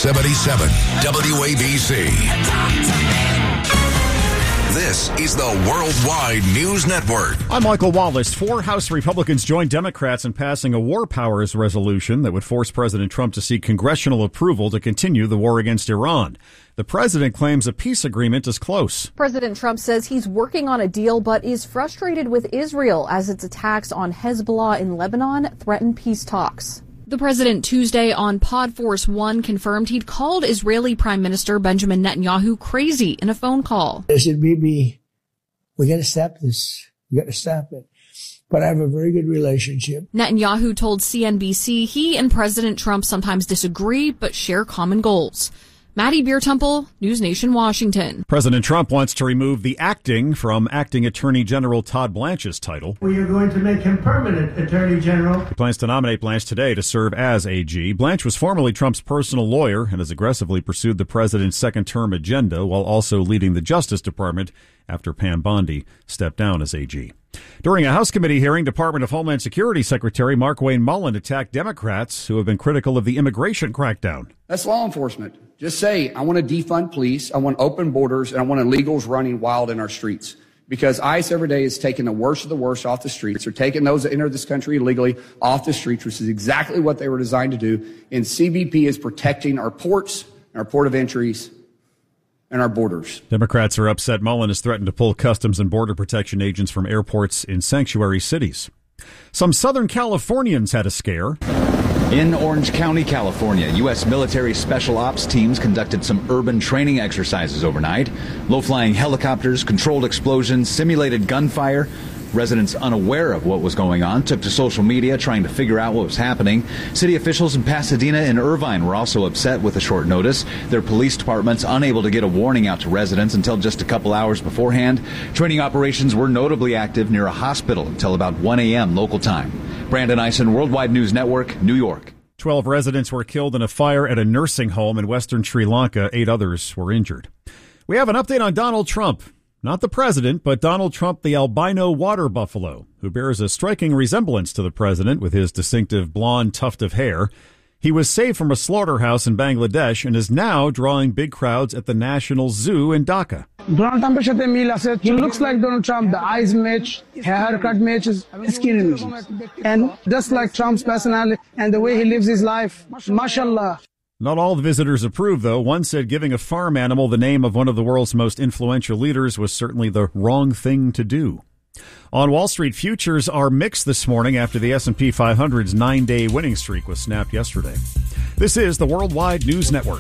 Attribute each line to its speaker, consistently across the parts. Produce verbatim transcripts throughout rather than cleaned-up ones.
Speaker 1: seventy-seven W A B C. This is the Worldwide News Network.
Speaker 2: I'm Michael Wallace. Four House Republicans joined Democrats in passing a war powers resolution that would force President Trump to seek congressional approval to continue the war against Iran. The president claims a peace agreement is close.
Speaker 3: President Trump says he's working on a deal, but is frustrated with Israel as its attacks on Hezbollah in Lebanon threaten peace talks. The president Tuesday on Pod Force One confirmed he'd called Israeli Prime Minister Benjamin Netanyahu crazy in a phone call.
Speaker 4: I said, Bibi, we got to stop this. We got to stop it. But I have a very good relationship.
Speaker 3: Netanyahu told C N B C he and President Trump sometimes disagree, but share common goals. Maddie Beertemple, News Nation, Washington.
Speaker 2: President Trump wants to remove the acting from Acting Attorney General Todd Blanche's title.
Speaker 5: We are going to make him permanent Attorney General.
Speaker 2: He plans to nominate Blanche today to serve as A G. Blanche was formerly Trump's personal lawyer and has aggressively pursued the president's second-term agenda while also leading the Justice Department after Pam Bondi stepped down as A G. During a House committee hearing, Department of Homeland Security Secretary Markwayne Mullin attacked Democrats who have been critical of the immigration crackdown.
Speaker 6: That's law enforcement. Just say, I want to defund police, I want open borders, and I want illegals running wild in our streets. Because ICE every day is taking the worst of the worst off the streets. They're taking those that enter this country illegally off the streets, which is exactly what they were designed to do. And C B P is protecting our ports, our port of entries, and our borders.
Speaker 2: Democrats are upset Mullin has threatened to pull Customs and Border Protection agents from airports in sanctuary cities. Some Southern Californians had a scare.
Speaker 7: In Orange County, California, U S military special ops teams conducted some urban training exercises overnight. Low-flying helicopters, controlled explosions, simulated gunfire. Residents unaware of what was going on took to social media trying to figure out what was happening. City officials in Pasadena and Irvine were also upset with the short notice. Their police departments unable to get a warning out to residents until just a couple hours beforehand. Training operations were notably active near a hospital until about one a.m. local time. Brandon Eisen, Worldwide News Network, New York.
Speaker 2: Twelve residents were killed in a fire at a nursing home in western Sri Lanka. Eight others were injured. We have an update on Donald Trump. Not the president, but Donald Trump, the albino water buffalo, who bears a striking resemblance to the president with his distinctive blonde tuft of hair. He was saved from a slaughterhouse in Bangladesh and is now drawing big crowds at the National Zoo in Dhaka.
Speaker 4: Donald Trump's সাথে মিল আছে. He looks like Donald Trump. The eyes match, haircut matches, skin matches. And just like Trump's personality and the way he lives his life, mashallah.
Speaker 2: Not all the visitors approved, though. One said giving a farm animal the name of one of the world's most influential leaders was certainly the wrong thing to do. On Wall Street, futures are mixed this morning after the S and P five hundred's nine-day winning streak was snapped yesterday. This is the Worldwide News Network.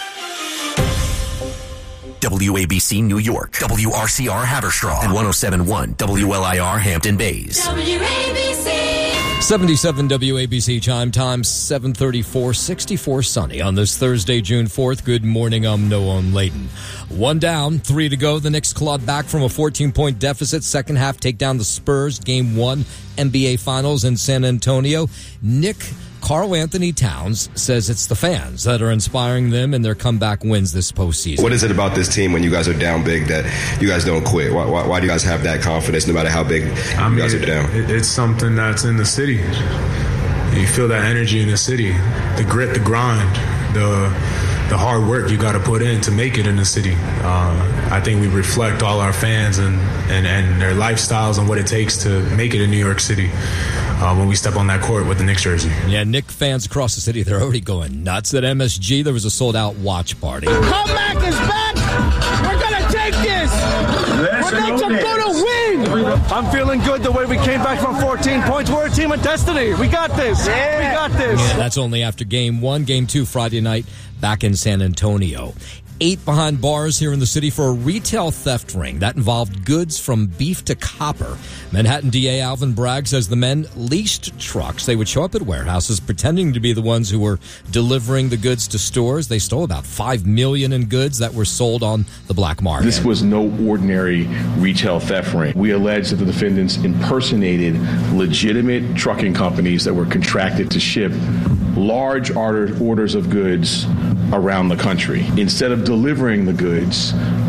Speaker 8: W A B C New York, W R C R Haverstraw, and one oh seven point one W L I R Hampton Bays.
Speaker 9: W A B C.
Speaker 10: seventy-seven W A B C chime time, seven thirty-four, sixty-four sunny on this Thursday, June fourth. Good morning, I'm Noam Layton. One down, three to go. The Knicks clawed back from a fourteen-point deficit. Second half, take down the Spurs. Game one, N B A Finals in San Antonio. Nick Karl Anthony Towns says it's the fans that are inspiring them in their comeback wins this postseason.
Speaker 11: What is it about this team when you guys are down big that you guys don't quit? Why, why, why do you guys have that confidence no matter how big
Speaker 12: I mean,
Speaker 11: you guys are down?
Speaker 12: It, it's something that's in the city. You feel that energy in the city, the grit, the grind, the the hard work you got to put in to make it in the city. Uh, I think we reflect all our fans and, and, and their lifestyles and what it takes to make it in New York City uh, when we step on that court with the Knicks jersey.
Speaker 10: Yeah, Knicks fans across the city, they're already going nuts. At M S G, there was a sold-out watch party.
Speaker 9: Comeback is back. We're going to take this. We're going to win.
Speaker 13: I'm feeling good the way we came back from fourteen points. We're a team of destiny. We got this. Yeah. We got this.
Speaker 10: Yeah, that's only after game one. Game two, Friday night, back in San Antonio. Eight behind bars here in the city for a retail theft ring that involved goods from beef to copper. Manhattan D A Alvin Bragg says the men leased trucks. They would show up at warehouses pretending to be the ones who were delivering the goods to stores. They stole about five million dollars in goods that were sold on the black market.
Speaker 14: This was no ordinary retail theft ring. We allege that the defendants impersonated legitimate trucking companies that were contracted to ship large orders of goods around the country. Instead of delivering the goods,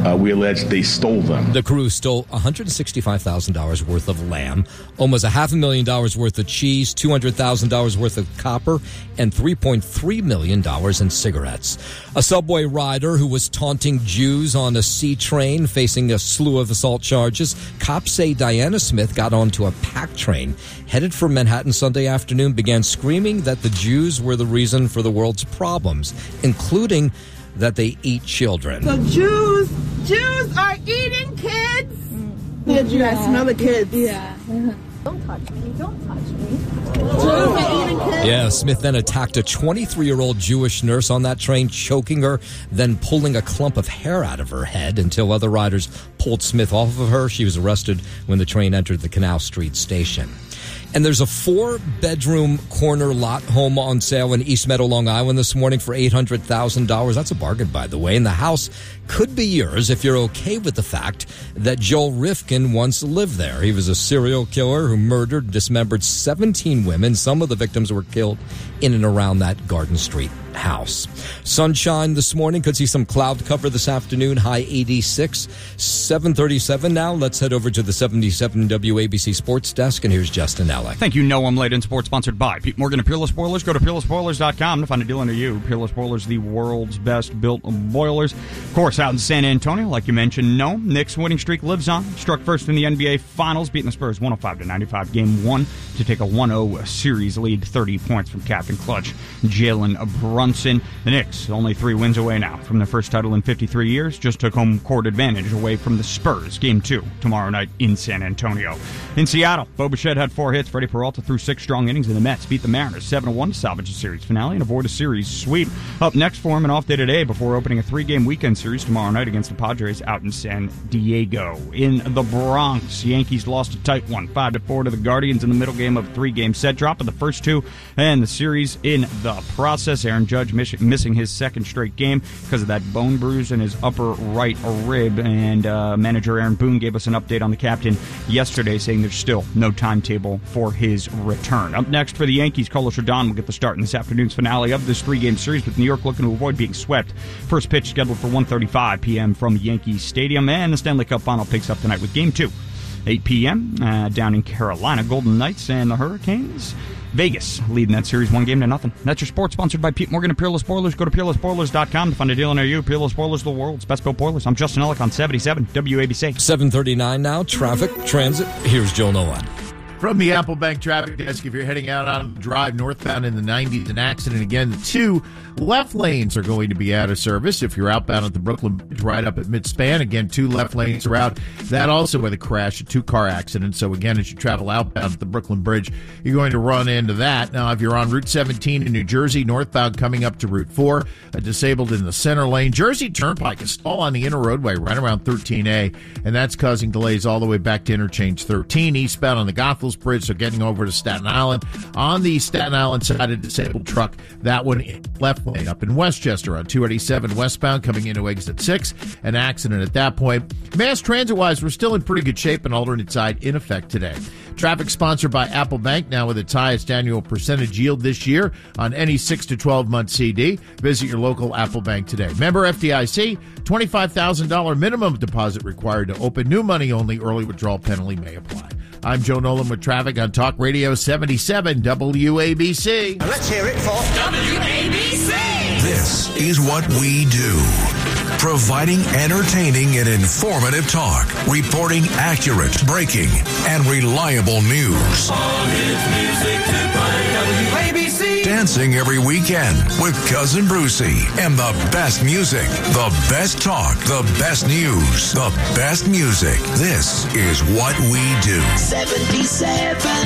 Speaker 14: Uh, we allege they stole them.
Speaker 10: The crew stole one hundred sixty-five thousand dollars worth of lamb, almost a half a million dollars worth of cheese, two hundred thousand dollars worth of copper, and three point three million dollars in cigarettes. A subway rider who was taunting Jews on a C train facing a slew of assault charges. Cops say Diana Smith got onto a packed train headed for Manhattan Sunday afternoon, began screaming that the Jews were the reason for the world's problems, including that they eat children.
Speaker 15: So Jews, Jews are eating kids. Yeah, you guys smell the kids. Yeah. Don't touch me. Don't touch me. Jews are eating kids.
Speaker 10: Yeah, Smith then attacked a twenty-three-year-old Jewish nurse on that train, choking her, then pulling a clump of hair out of her head until other riders pulled Smith off of her. She was arrested when the train entered the Canal Street station. And there's a four-bedroom corner lot home on sale in East Meadow, Long Island this morning for eight hundred thousand dollars. That's a bargain, by the way. And the house could be yours if you're okay with the fact that Joel Rifkin once lived there. He was a serial killer who murdered and dismembered seventeen women. Some of the victims were killed in and around that Garden Street house. Sunshine this morning. Could see some cloud cover this afternoon. High eighty-six. seven thirty-seven now. Let's head over to the seventy-seven W A B C Sports Desk, and here's Justin Ellick.
Speaker 16: Thank you, Noam Layden. Sports sponsored by Pete Morgan and Peerless Boilers. Go to peerless boilers dot com to find a deal near you. Peerless Boilers, the world's best built boilers. Of course, out in San Antonio, like you mentioned, no. Knicks winning streak lives on. Struck first in the N B A Finals, beating the Spurs one oh five to ninety-five. Game one to take a one oh series lead. thirty points from Captain Clutch Jalen Brunson. The Knicks, only three wins away now from their first title in fifty-three years, just took home court advantage away from the Spurs. Game two tomorrow night in San Antonio. In Seattle, Bo Bichette had four hits. Freddie Peralta threw six strong innings, and the Mets beat the Mariners seven to one to salvage the series finale and avoid a series sweep. Up next for him, an off day today before opening a three-game weekend series tomorrow night against the Padres out in San Diego. In the Bronx, Yankees lost a tight one, five to four to the Guardians in the middle game of a three-game set. Drop of the first two, and the series in the process. Aaron Judge miss- missing his second straight game because of that bone bruise in his upper right rib, and uh, manager Aaron Boone gave us an update on the captain yesterday, saying there's still no timetable for his return. Up next for the Yankees, Carlos Rodon will get the start in this afternoon's finale of this three-game series, with New York looking to avoid being swept. First pitch scheduled for one thirty-five p.m. from Yankee Stadium, and the Stanley Cup Final picks up tonight with Game two, eight p.m. Uh, down in Carolina. Golden Knights and the Hurricanes. Vegas leading that series one game to nothing. That's your sports, sponsored by Pete Morgan and Peerless Boilers. Go to peerless boilers dot com to find a deal near you. Peerless Boilers, the world's best built boilers. I'm Justin Ellick on seventy-seven W A B C.
Speaker 10: seven thirty-nine now. Traffic, transit. Here's Joe Nolan.
Speaker 17: From the Apple Bank traffic desk, if you're heading out on drive northbound in the nineties, an accident again. The two left lanes are going to be out of service. If you're outbound at the Brooklyn Bridge, right up at Midspan, again, two left lanes are out. That also with a crash, a two-car accident. So again, as you travel outbound at the Brooklyn Bridge, you're going to run into that. Now, if you're on Route seventeen in New Jersey, northbound coming up to Route four, a disabled in the center lane. Jersey Turnpike is stalled on the inner roadway right around thirteen A, and that's causing delays all the way back to interchange thirteen. Eastbound on the Goethals Bridge, so getting over to Staten Island. On the Staten Island side, a disabled truck, that one in left lane. Up in Westchester on two eighty-seven westbound coming into exit six, an accident at that point. Mass transit-wise, we're still in pretty good shape, and alternate side in effect today. Traffic sponsored by Apple Bank, now with its highest annual percentage yield this year on any six to twelve month C D. Visit your local Apple Bank today. Member F D I C, twenty-five thousand dollars minimum deposit required to open. New money only. Early withdrawal penalty may apply. I'm Joe Nolan with traffic on Talk Radio seventy-seven W A B C.
Speaker 9: Let's hear it for W A B C.
Speaker 1: This is what we do. Providing entertaining and informative talk. Reporting accurate, breaking, and reliable news.
Speaker 9: All his music to play. W A B C.
Speaker 1: Dancing every weekend with Cousin Brucey. And the best music, the best talk, the best news, the best music. This is what we do.
Speaker 9: seventy-seven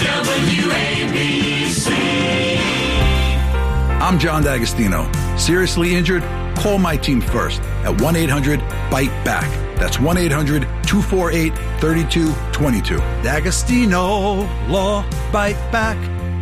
Speaker 9: W A B C.
Speaker 18: I'm John D'Agostino. Seriously injured? Call my team first at one eight hundred bite back. That's one eight hundred two four eight three two two two. D'Agostino Law Bite Back.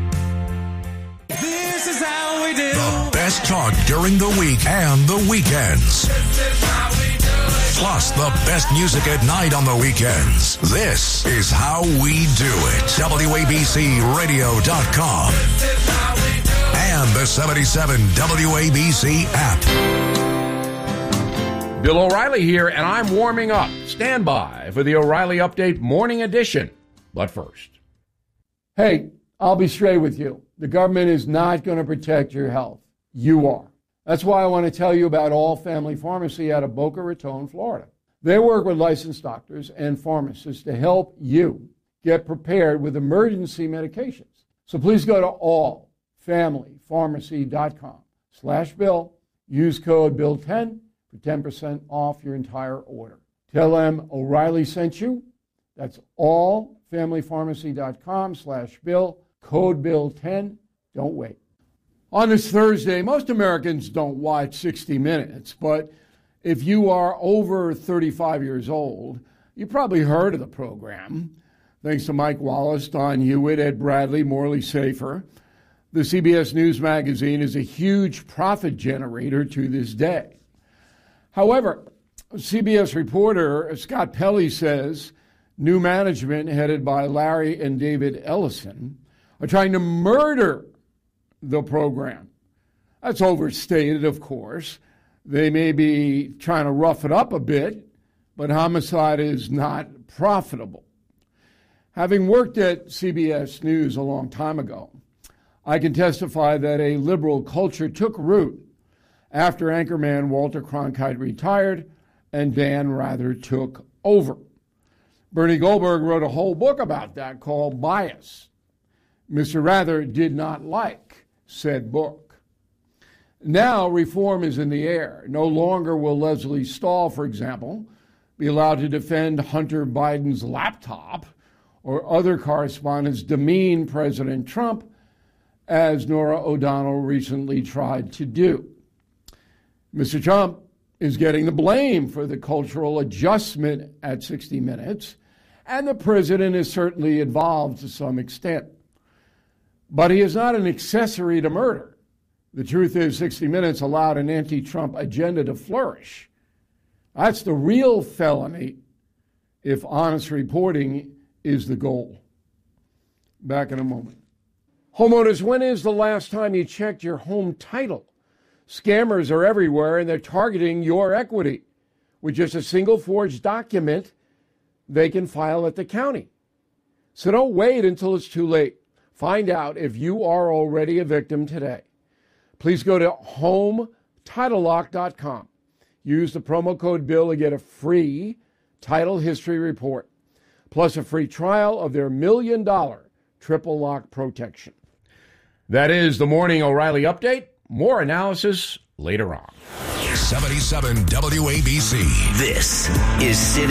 Speaker 9: This is how we do.
Speaker 1: The best talk during the week and the weekends.
Speaker 9: This is how we do it.
Speaker 1: Plus the best music at night on the weekends. This is how we do it. W A B C radio dot com.
Speaker 9: This is how we do it.
Speaker 1: And the seventy-seven W A B C app.
Speaker 19: Bill O'Reilly here, and I'm warming up. Stand by for the O'Reilly Update Morning Edition. But first.
Speaker 20: Hey, I'll be straight with you. The government is not going to protect your health. You are. That's why I want to tell you about All Family Pharmacy out of Boca Raton, Florida. They work with licensed doctors and pharmacists to help you get prepared with emergency medications. So please go to all family pharmacy dot com slash bill. Use code bill ten for ten percent off your entire order. Tell them O'Reilly sent you. That's all family pharmacy dot com slash bill. Code bill ten. Don't wait. On this Thursday, most Americans don't watch sixty minutes, but if you are over thirty-five years old, you probably heard of the program. Thanks to Mike Wallace, Don Hewitt, Ed Bradley, Morley Safer, the C B S News magazine is a huge profit generator to this day. However, C B S reporter Scott Pelley says new management headed by Larry and David Ellison are trying to murder the program. That's overstated, of course. They may be trying to rough it up a bit, but homicide is not profitable. Having worked at C B S News a long time ago, I can testify that a liberal culture took root after anchorman Walter Cronkite retired and Dan Rather took over. Bernie Goldberg wrote a whole book about that called Bias. Mister Rather did not like said book. Now reform is in the air. No longer will Lesley Stahl, for example, be allowed to defend Hunter Biden's laptop or other correspondents demean President Trump, as Norah O'Donnell recently tried to do. Mister Trump is getting the blame for the cultural adjustment at sixty minutes, and the president is certainly involved to some extent. But he is not an accessory to murder. The truth is, sixty minutes allowed an anti-Trump agenda to flourish. That's the real felony if honest reporting is the goal. Back in a moment. Homeowners, when is the last time you checked your home title? Scammers are everywhere, and they're targeting your equity. With just a single forged document, they can file at the county. So don't wait until it's too late. Find out if you are already a victim today. Please go to home title lock dot com. Use the promo code BILL to get a free title history report, plus a free trial of their million dollar triple lock protection.
Speaker 19: That is the Morning O'Reilly Update. More analysis later on.
Speaker 1: seventy-seven W A B C.
Speaker 8: This is Sid